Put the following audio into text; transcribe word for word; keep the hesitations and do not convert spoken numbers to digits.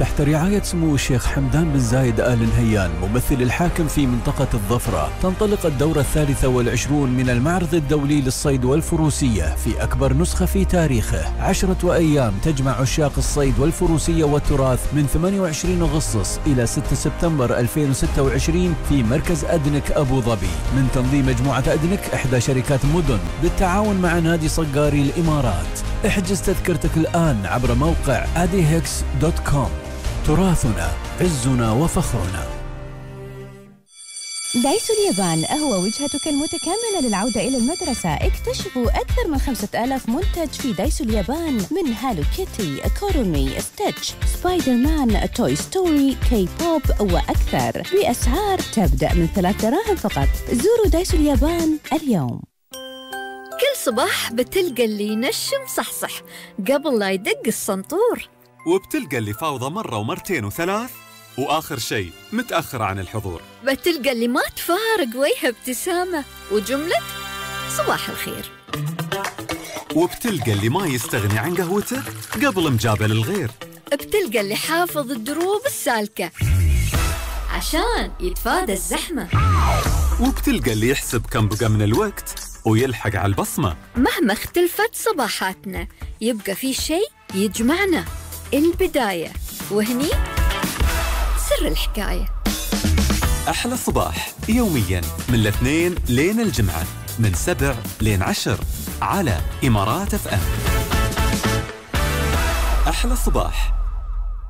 تحت رعاية سمو الشيخ حمدان بن زايد آل نهيان ممثل الحاكم في منطقة الظفرة، تنطلق الدورة الثالثة والعشرون من المعرض الدولي للصيد والفروسية في أكبر نسخة في تاريخه. عشرة أيام تجمع عشاق الصيد والفروسية والتراث من ثمانية وعشرين أغسطس إلى ستة سبتمبر ألفين وستة وعشرين في مركز أدنك أبو ظبي، من تنظيم مجموعة أدنك إحدى شركات مدن بالتعاون مع نادي صقاري الإمارات. احجز تذكرتك الآن عبر موقع أديهكس دوت كوم. تراثنا عزنا وفخرنا. دايسو اليابان هو وجهتك المتكاملة للعودة إلى المدرسة. اكتشفوا أكثر من خمسة آلاف منتج في دايسو اليابان، من هالو كيتي، كوروني، ستيتش، سبايدر مان، توي ستوري، كي بوب وأكثر، بأسعار تبدأ من ثلاث دراهم فقط. زوروا دايسو اليابان اليوم. كل صباح بتلقى اللي ينشم صحصح قبل لا يدق السنطور، وبتلقى اللي فاوضة مرة ومرتين وثلاث، وآخر شيء متأخر عن الحضور. بتلقى اللي ما تفارق وجهه ابتسامة وجملة صباح الخير، وبتلقى اللي ما يستغني عن قهوته قبل مجابل الغير. بتلقى اللي حافظ الدروب السالكة عشان يتفادى الزحمة، وبتلقى اللي يحسب كم بقى من الوقت ويلحق على البصمة. مهما اختلفت صباحاتنا يبقى في شيء يجمعنا، البداية، وهني سر الحكاية. أحلى صباح يومياً من الاثنين لين الجمعة من سبع لين عشر على إمارات أف أم. أحلى صباح